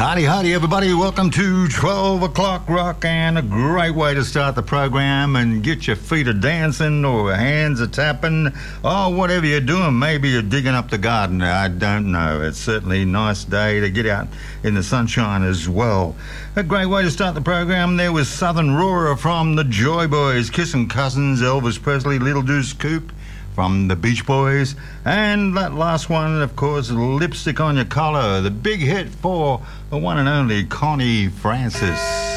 Howdy, howdy, everybody. Welcome to 12 o'clock rock, and a great way to start the program and get your feet a dancing or hands a tapping or whatever you're doing. Maybe you're digging up the garden. I don't know. It's certainly a nice day to get out in the sunshine as well. A great way to start the program. There was Southern Roar from the Joy Boys, Kissing Cousins, Elvis Presley, Little Deuce Coupe from the Beach Boys, and that last one, of course, Lipstick on Your Collar, the big hit for the one and only Connie Francis.